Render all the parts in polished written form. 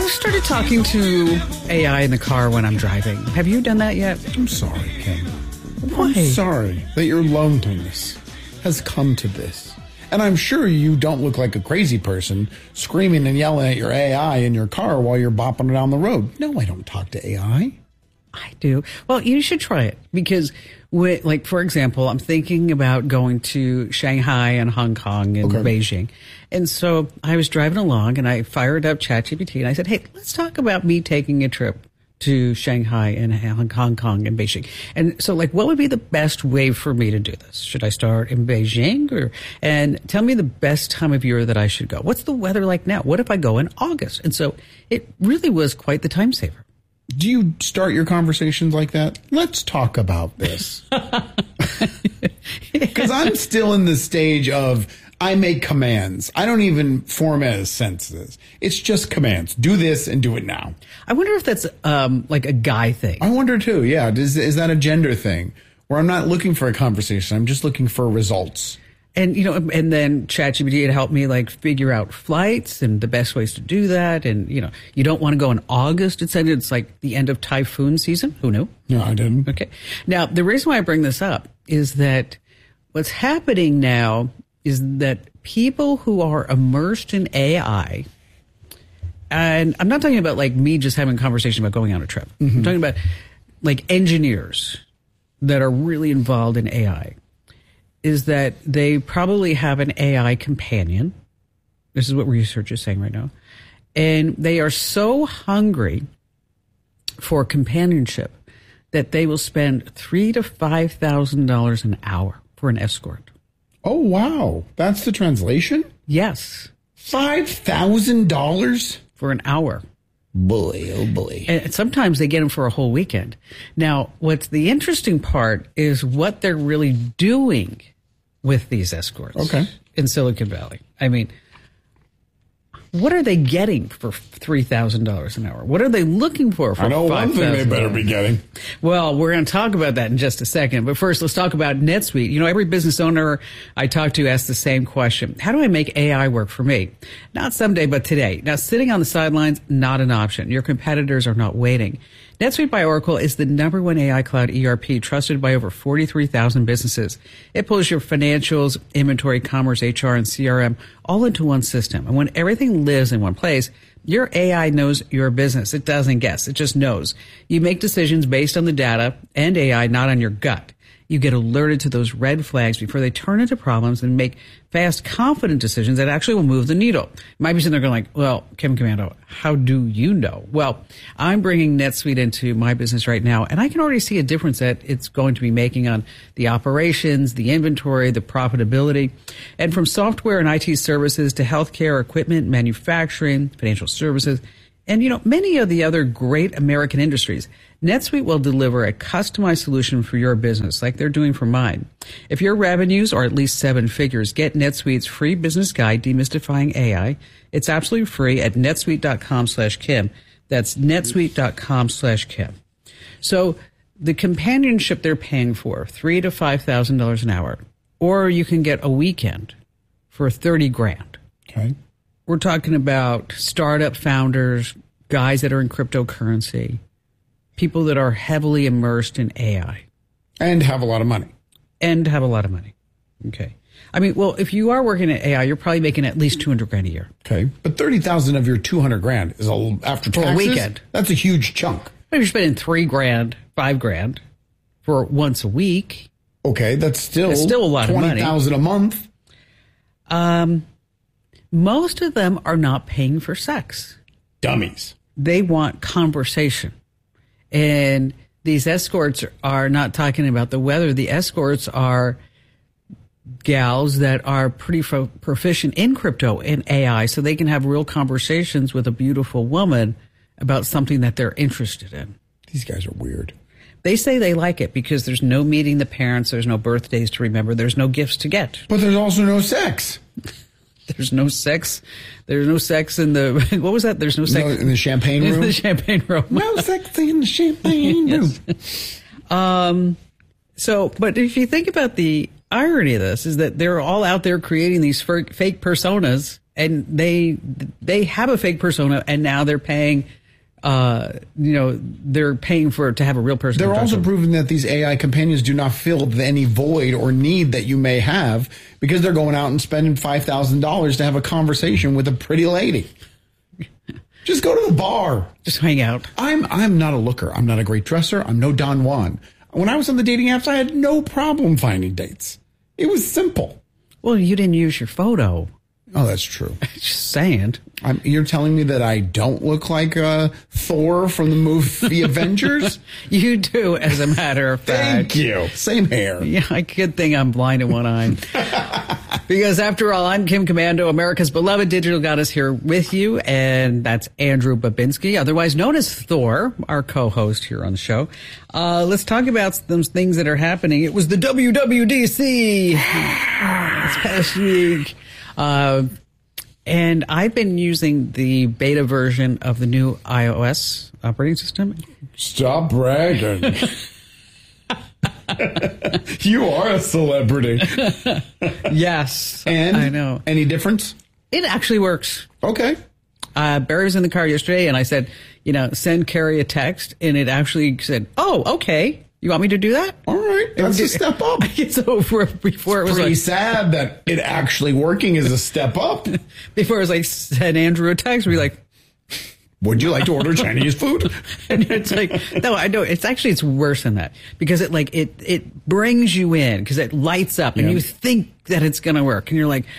I've started talking to AI in the car when I'm driving. Have you done that yet? I'm sorry, Kim. Why? I'm sorry that your loneliness has come to this. And I'm sure you don't look like a crazy person screaming and yelling at your AI in your car while you're bopping down the road. No, I don't talk to AI. I do. Well, you should try it because, like, for example, I'm thinking about going to Shanghai and Hong Kong and Beijing. And so I was driving along and I fired up ChatGPT and I said, hey, let's talk about me taking a trip to Shanghai and Hong Kong and Beijing. And so, like, what would be the best way for me to do this? Should I start in Beijing? And tell me the best time of year that I should go. What's the weather like now? What if I go in August? And so it really was quite the time saver. Do you start your conversations like that? Let's talk about this. Because I'm still in the stage of I make commands. I don't even format sentences. It's just commands. Do this and do it now. I wonder if that's like a guy thing. I wonder too. Yeah. Is that a gender thing where I'm not looking for a conversation? I'm just looking for results. And, you know, and then ChatGPT had helped me like figure out flights and the best ways to do that. And, you know, you don't want to go in August. It said it's like the end of typhoon season. Who knew? No, I didn't. Okay. Now, the reason why I bring this up is that what's happening now is that people who are immersed in AI, and I'm not talking about like me just having a conversation about going on a trip. I'm talking about like engineers that are really involved in AI. Is that they probably have an AI companion. This is what research is saying right now. And they are so hungry for companionship that they will spend $3,000 to $5,000 an hour for an escort. Oh, wow. That's the translation? Yes. $5,000? For an hour. Boy, oh boy. And sometimes they get them for a whole weekend. Now, what's the interesting part is what they're really doing with these escorts in Silicon Valley. I mean, what are they getting for $3,000 an hour? What are they looking for $5,000? I know one thing they better be getting. Well, we're going to talk about that in just a second. But first, let's talk about NetSuite. You know, every business owner I talk to asks the same question. How do I make AI work for me? Not someday, but today. Now, sitting on the sidelines, not an option. Your competitors are not waiting. NetSuite by Oracle is the #1 AI cloud ERP trusted by over 43,000 businesses. It pulls your financials, inventory, commerce, HR, and CRM all into one system. And when everything lives in one place, your AI knows your business. It doesn't guess. It just knows. You make decisions based on the data and AI, not on your gut. You get alerted to those red flags before they turn into problems and make fast, confident decisions that actually will move the needle. You might be sitting there going like, well, Kim Komando, how do you know? Well, I'm bringing NetSuite into my business right now, and I can already see a difference that it's going to be making on the operations, the inventory, the profitability. And from software and IT services to healthcare, equipment, manufacturing, financial services, and, you know, many of the other great American industries, NetSuite will deliver a customized solution for your business like they're doing for mine. If your revenues are at least 7 figures, get NetSuite's free business guide, Demystifying AI. It's absolutely free at netsuite.com/Kim. That's netsuite.com/Kim. So the companionship they're paying for, $3,000 to $5,000 an hour, or you can get a weekend for $30,000. Okay. We're talking about startup founders, guys that are in cryptocurrency, people that are heavily immersed in AI. And have a lot of money. Okay. I mean, well, if you are working at AI, you're probably making at least $200,000 a year. Okay. But 30,000 of your $200,000 is after taxes. For a weekend. That's a huge chunk. Maybe you're spending $3,000, $5,000 for once a week. Okay. That's still a lot of money. $20,000 a month. Most of them are not paying for sex. Dummies. They want conversation. And these escorts are not talking about the weather. The escorts are gals that are pretty proficient in crypto and AI, so they can have real conversations with a beautiful woman about something that they're interested in. These guys are weird. They say they like it because there's no meeting the parents, there's no birthdays to remember, there's no gifts to get. But there's also no sex. There's no sex. There's no sex in the, what was that? There's no sex. No, in the champagne room? In the champagne room. No sex in the champagne room. So, but if you think about the irony of this is that they're all out there creating these fake personas and they have a fake persona, and now they're paying. They're paying to have a real person. They're also proving that these AI companions do not fill any void or need that you may have, because they're going out and spending $5,000 to have a conversation with a pretty lady. Just go to the bar. Just hang out. I'm not a looker. I'm not a great dresser. I'm no Don Juan. When I was on the dating apps, I had no problem finding dates. It was simple. Well, you didn't use your photo. Oh, that's true. Just saying. You're telling me that I don't look like Thor from the movie Avengers? You do, as a matter of fact. Thank you. Same hair. Yeah, good thing I'm blind in one eye. Because after all, I'm Kim Komando, America's beloved digital goddess, here with you, and that's Andrew Babinski, otherwise known as Thor, our co-host here on the show. Let's talk about some things that are happening. It was the WWDC this past week. And I've been using the beta version of the new iOS operating system. Stop bragging. You are a celebrity. Yes. And? I know. Any difference? It actually works. Okay. Barry was in the car yesterday, and I said, send Carrie a text, and it actually said, oh, okay. You want me to do that? All right. That's a step up. So before it was pretty like, sad that it actually working is a step up. Before it was like, send Andrew a text, we'd be like, would you like to order Chinese food? And it's like, no, I know. It's worse than that, because it brings you in, because it lights up and you think that it's going to work, and you're like,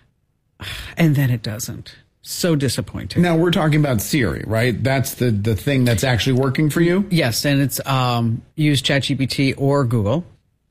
and then it doesn't. So disappointing. Now we're talking about Siri, right? That's the thing that's actually working for you? Yes. And it's, use ChatGPT or Google.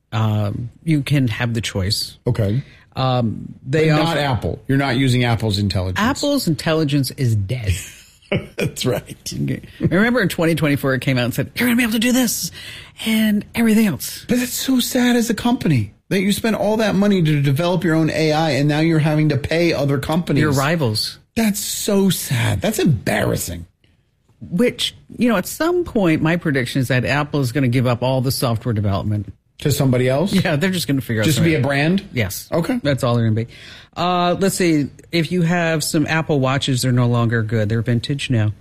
You can have the choice. Okay. Not Apple. You're not using Apple's intelligence. Apple's intelligence is dead. That's right. Okay. Remember in 2024, it came out and said, you're going to be able to do this and everything else. But that's so sad as a company that you spend all that money to develop your own AI, and now you're having to pay other companies. Your rivals. That's so sad. That's embarrassing. Which, at some point, my prediction is that Apple is going to give up all the software development. To somebody else? Yeah, they're just going to figure out. Just to be a brand? Yes. Okay. That's all they're going to be. Let's see. If you have some Apple Watches, they're no longer good. They're vintage now.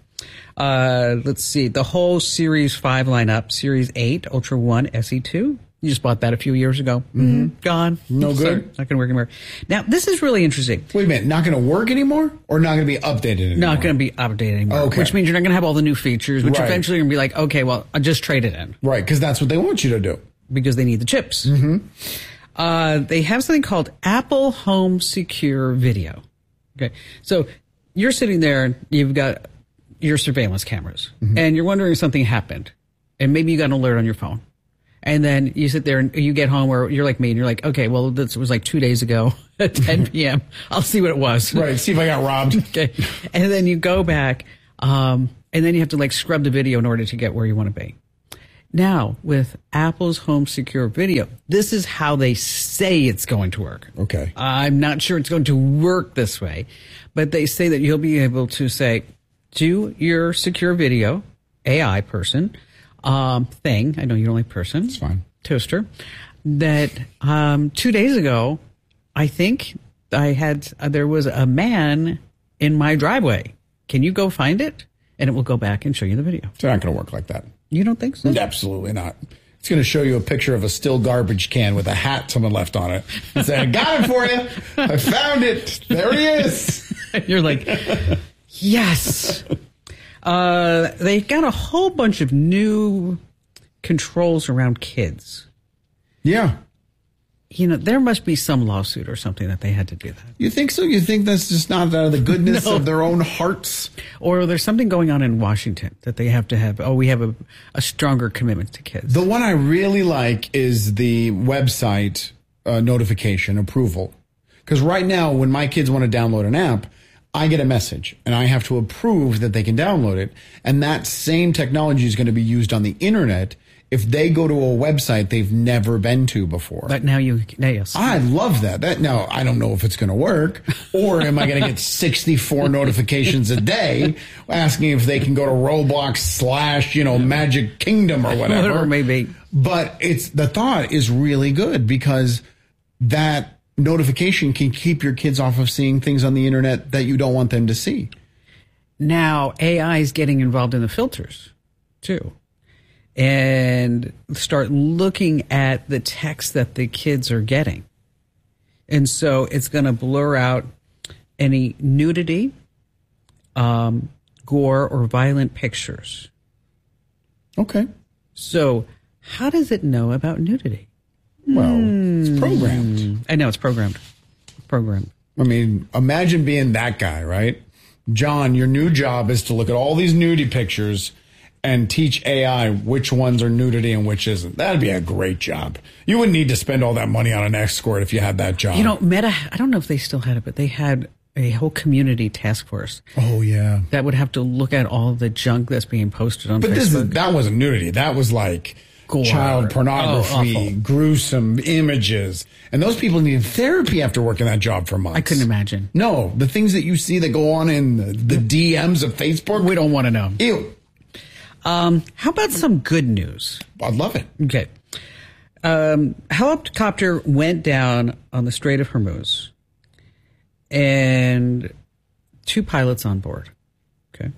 Let's see. The whole Series 5 lineup, Series 8, Ultra 1, SE2. You just bought that a few years ago. Mm-hmm. Gone. No good. Sorry, not going to work anymore. Now, this is really interesting. Wait a minute. Not going to work anymore, or not going to be updated anymore? Not going to be updated anymore. Okay. Which means you're not going to have all the new features, which eventually you're going to be like, okay, well, I'll just trade it in. Right, because that's what they want you to do. Because they need the chips. Mm-hmm. They have something called Apple Home Secure Video. Okay. So you're sitting there, you've got your surveillance cameras, and you're wondering if something happened, and maybe you got an alert on your phone. And then you sit there and you get home, where you're like me and you're like, okay, well, this was like 2 days ago at 10 p.m. I'll see what it was. Right. See if I got robbed. Okay. And then you go back, and then you have to like scrub the video in order to get where you want to be. Now, with Apple's Home Secure Video, this is how they say it's going to work. Okay. I'm not sure it's going to work this way, but they say that you'll be able to say to your secure video AI person, thing, I know you're only person. It's fine. Toaster, that 2 days ago, I think there was a man in my driveway. Can you go find it? And it will go back and show you the video. It's not going to work like that. You don't think so? Absolutely not. It's going to show you a picture of a still garbage can with a hat someone left on it and say, I got it for you. I found it. There he is. You're like, yes. They got a whole bunch of new controls around kids. Yeah. There must be some lawsuit or something that they had to do that. You think so? You think that's just not out of the goodness of their own hearts? Or there's something going on in Washington that they have to have, we have a stronger commitment to kids. The one I really like is the website notification approval. Because right now, when my kids want to download an app, I get a message and I have to approve that they can download it. And that same technology is going to be used on the internet if they go to a website they've never been to before. But now yes. I love that. Now, I don't know if it's going to work, or am I going to get 64 notifications a day asking if they can go to Roblox / Magic Kingdom or whatever. Or maybe. But the thought is really good, because that notification can keep your kids off of seeing things on the internet that you don't want them to see. Now, AI is getting involved in the filters, too, and start looking at the text that the kids are getting. And so it's going to blur out any nudity, gore, or violent pictures. Okay. So how does it know about nudity? Well, it's programmed. I know, it's programmed. Programmed. I mean, imagine being that guy, right? John, your new job is to look at all these nudity pictures and teach AI which ones are nudity and which isn't. That'd be a great job. You wouldn't need to spend all that money on an escort if you had that job. You know, Meta, I don't know if they still had it, but they had a whole community task force. Oh, yeah. That would have to look at all the junk that's being posted on Facebook. But that wasn't nudity. That was like gore. Child pornography, gruesome images. And those people needed therapy after working that job for months. I couldn't imagine. No, the things that you see that go on in the DMs of Facebook. We don't want to know. Ew. How about some good news? I'd love it. Okay. Helicopter went down on the Strait of Hormuz and 2 pilots on board. Okay.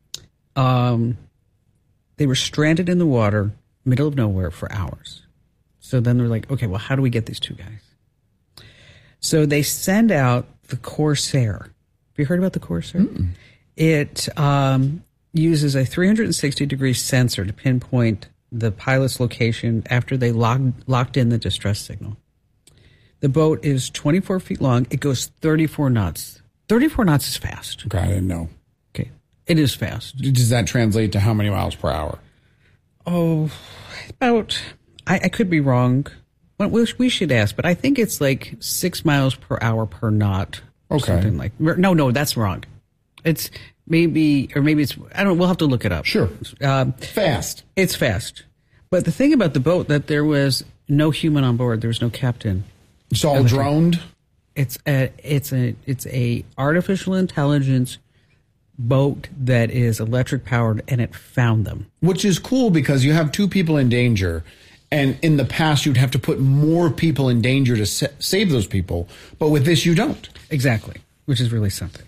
They were stranded in the water, middle of nowhere for hours. So then they're like, okay, well, how do we get these 2 guys? So they send out the Corsair. Have you heard about the Corsair? Mm-mm. It uses a 360-degree sensor to pinpoint the pilot's location after they locked in the distress signal. The boat is 24 feet long. It goes 34 knots. 34 knots is fast. Okay, I didn't know. Okay. It is fast. Does that translate to how many miles per hour? Oh, about, I could be wrong. Well, we should ask, but I think it's like 6 miles per hour per knot. Or Okay. something like, no, that's wrong. It's maybe it's, I don't know, we'll have to look it up. Sure. Fast. It's fast. But the thing about the boat, that there was no human on board. There was no captain. It's all droned? It's a artificial intelligence boat that is electric powered, and it found them. Which is cool because you have 2 people in danger, and in the past you'd have to put more people in danger to save those people, but with this you don't. Exactly, which is really something.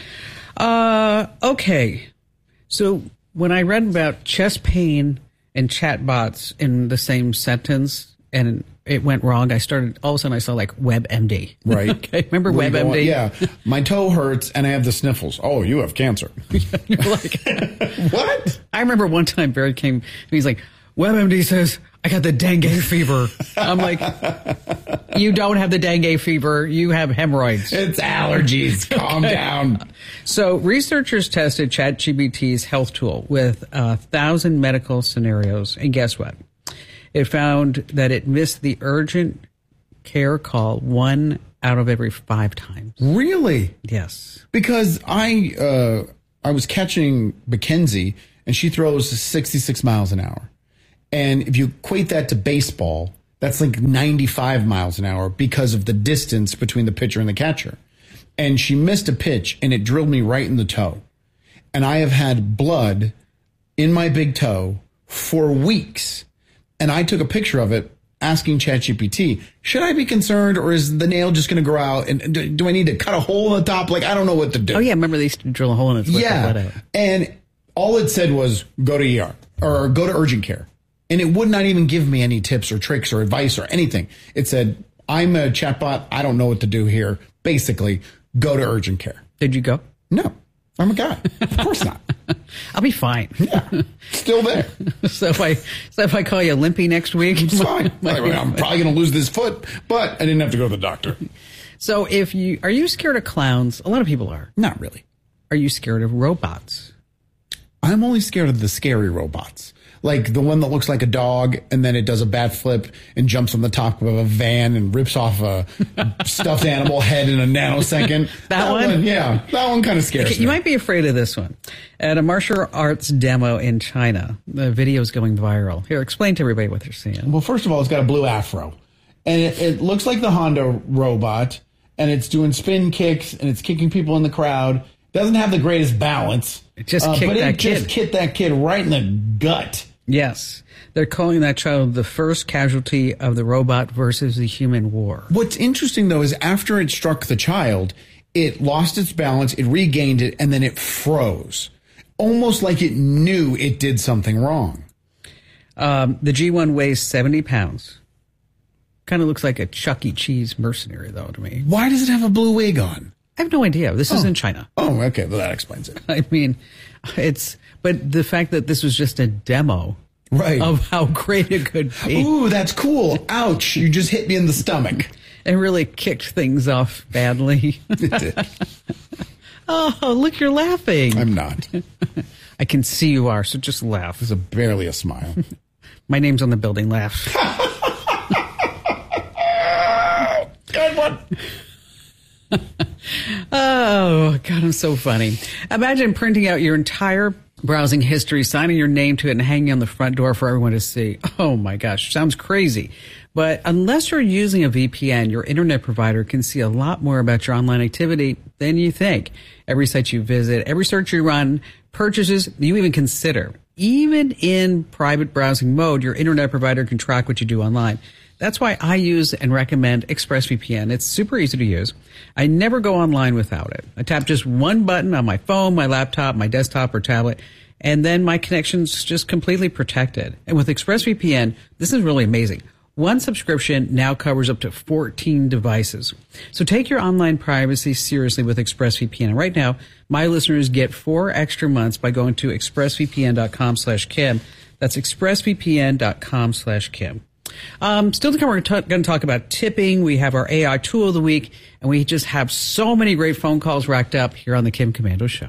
Okay, so when I read about chest pain and chatbots in the same sentence, and it went wrong, all of a sudden I saw like WebMD. Right. Okay, remember WebMD? Yeah. My toe hurts and I have the sniffles. Oh, you have cancer. You're like, what? I remember one time Barrett came and he's like, WebMD says, I got the dengue fever. I'm like, you don't have the dengue fever. You have hemorrhoids. It's allergies. Calm down. So researchers tested ChatGPT's health tool with 1,000 medical scenarios. And guess what? It found that it missed the urgent care call 1 out of every 5 times. Really? Yes. Because I was catching Mackenzie, and she throws 66 miles an hour. And if you equate that to baseball, that's like 95 miles an hour because of the distance between the pitcher and the catcher. And she missed a pitch, and it drilled me right in the toe. And I have had blood in my big toe for weeks. And I took a picture of it asking ChatGPT, should I be concerned, or is the nail just going to grow out? And do I need to cut a hole in the top? Like, I don't know what to do. Oh, yeah. Remember they used to drill a hole in it. Yeah. And all it said was go to ER or go to urgent care. And it would not even give me any tips or tricks or advice or anything. It said, I'm a chatbot. I don't know what to do here. Basically, go to urgent care. Did you go? No, I'm a guy. Of course not. I'll be fine. Yeah, still there. So if I call you limpy next week, it's fine. I'm probably going to lose this foot, but I didn't have to go to the doctor. So are you scared of clowns? A lot of people are. Not really. Are you scared of robots? I'm only scared of the scary robots. Like the one that looks like a dog and then it does a bat flip and jumps on the top of a van and rips off a stuffed animal head in a nanosecond. That one? Yeah. That one kind of scares me. You might be afraid of this one. At a martial arts demo in China, the video is going viral. Here, explain to everybody what they're seeing. Well, first of all, it's got a blue afro. And it looks like the Honda robot. And it's doing spin kicks and it's kicking people in the crowd. Doesn't have the greatest balance. It just kicked that kid. Just kicked that kid right in the gut. Yes. They're calling that child the first casualty of the robot versus the human war. What's interesting, though, is after it struck the child, it lost its balance, it regained it, and then it froze. Almost like it knew it did something wrong. The G1 weighs 70 pounds. Kind of looks like a Chuck E. Cheese mercenary, though, to me. Why does it have a blue wig on? I have no idea. This is in China. Oh, okay. Well, that explains it. I mean, but the fact that this was just a demo of how great it could be. Ooh, that's cool. Ouch. You just hit me in the stomach. It really kicked things off badly. It did. Oh, look, you're laughing. I'm not. I can see you are, so just laugh. It's barely a smile. My name's on the building. Laugh. Good one. Oh, God, I'm so funny. Imagine printing out your entire browsing history, signing your name to it, and hanging on the front door for everyone to see. Oh, my gosh. Sounds crazy. But unless you're using a VPN, your internet provider can see a lot more about your online activity than you think. Every site you visit, every search you run, purchases you even consider. Even in private browsing mode, your internet provider can track what you do online. That's why I use and recommend ExpressVPN. It's super easy to use. I never go online without it. I tap just one button on my phone, my laptop, my desktop, or tablet, and then my connection's just completely protected. And with ExpressVPN, this is really amazing. One subscription now covers up to 14 devices. So take your online privacy seriously with ExpressVPN. And right now, my listeners get 4 extra months by going to expressvpn.com/Kim. That's expressvpn.com/Kim. Still to come, we're going to talk about tipping. We have our AI tool of the week, and we just have so many great phone calls racked up here on the Kim Komando Show.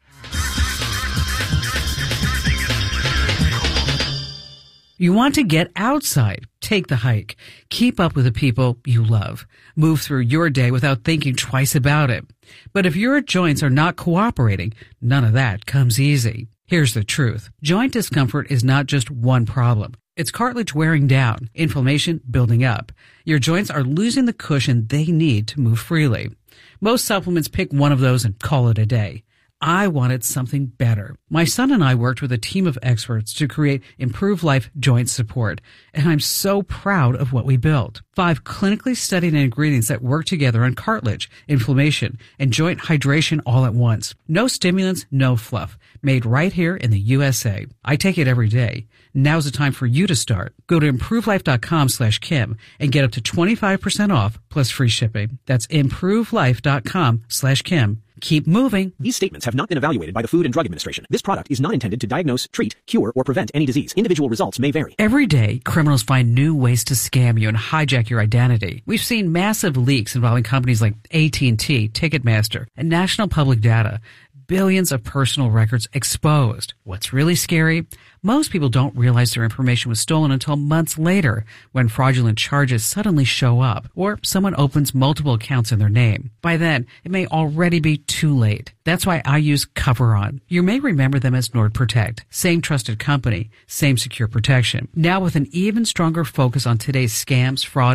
You want to get outside. Take the hike. Keep up with the people you love. Move through your day without thinking twice about it. But if your joints are not cooperating, none of that comes easy. Here's the truth. Joint discomfort is not just one problem. It's cartilage wearing down, inflammation building up. Your joints are losing the cushion they need to move freely. Most supplements pick one of those and call it a day. I wanted something better. My son and I worked with a team of experts to create Improve Life Joint Support, and I'm so proud of what we built. 5 clinically studied ingredients that work together on cartilage, inflammation, and joint hydration all at once. No stimulants, no fluff. Made right here in the USA. I take it every day. Now's the time for you to start. Go to improvelife.com/Kim and get up to 25% off plus free shipping. That's improvelife.com/Kim. Keep moving. These statements have not been evaluated by the Food and Drug Administration. This product is not intended to diagnose, treat, cure, or prevent any disease. Individual results may vary. Every day, criminals find new ways to scam you and hijack your identity. We've seen massive leaks involving companies like AT&T, Ticketmaster, and National Public Data. Billions of personal records exposed. What's really scary? Most people don't realize their information was stolen until months later when fraudulent charges suddenly show up or someone opens multiple accounts in their name. By then, it may already be too late. That's why I use CoverOn. You may remember them as NordProtect. Same trusted company, same secure protection. Now with an even stronger focus on today's scams, fraud,